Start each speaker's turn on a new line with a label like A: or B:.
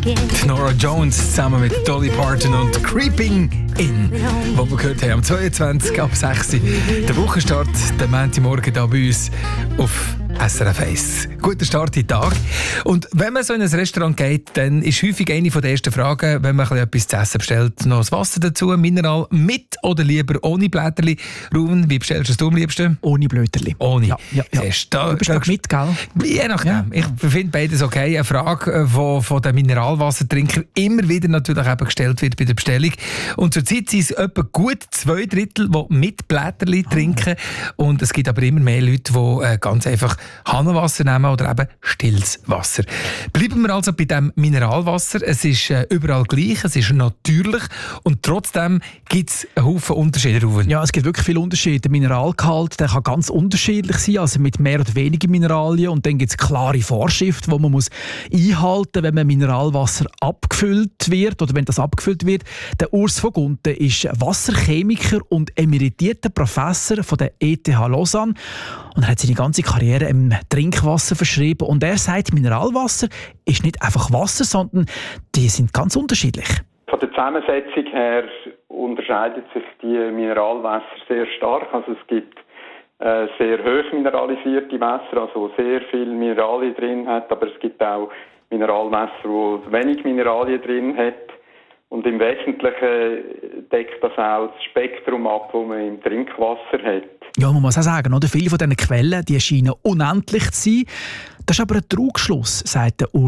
A: Nora Jones zusammen mit Dolly Parton und Creeping In, wo wir gehört haben, am 22 ab 6 Uhr. Der Wochenstart, der Montagmorgen hier bei uns auf SRF 1. Guter Start in den Tag. Und wenn man so in ein Restaurant geht, dann ist häufig eine der ersten Fragen, wenn man etwas zu essen bestellt, noch das Wasser dazu, Mineral mit oder lieber ohne Blätterli. Ruben, wie bestellst du am liebsten?
B: Ohne Blöterli.
A: Ohne.
B: Ja.
A: Du
B: bist doch mit, gell?
A: Je nachdem. Ja. Ich finde beides okay. Eine Frage, die von den Mineralwassertrinkern immer wieder natürlich eben gestellt wird bei der Bestellung. Und zurzeit sind es etwa gut 2/3, die mit Blätterli trinken. Und es gibt aber immer mehr Leute, die ganz einfach Hahnenwasser nehmen oder eben stilles Wasser. Bleiben wir also bei dem Mineralwasser. Es ist überall gleich, es ist natürlich und trotzdem gibt es einen Haufen Unterschiede.
B: Ja, es gibt wirklich viele Unterschiede. Der Mineralgehalt, der kann ganz unterschiedlich sein, also mit mehr oder weniger Mineralien. Und dann gibt es klare Vorschriften, die man muss einhalten muss, wenn man Mineralwasser abgefüllt wird oder wenn das abgefüllt wird. Der Urs von Gunten ist Wasserchemiker und emeritierter Professor von der ETH Lausanne. Und er hat seine ganze Karriere im Trinkwasser verschrieben. Und er sagt, Mineralwasser ist nicht einfach Wasser, sondern die sind ganz unterschiedlich.
C: Von der Zusammensetzung her unterscheidet sich die Mineralwasser sehr stark. Also es gibt sehr hoch mineralisierte Wasser, also sehr viel Mineralien drin hat, aber es gibt auch Mineralwasser, wo wenig Mineralien drin hat. Und im Wesentlichen deckt das auch das Spektrum ab, das man im Trinkwasser hat.
B: Ja, man muss auch sagen, oder? Viele von diesen Quellen die scheinen unendlich zu sein. Das ist aber ein Trugschluss, sagt der Urs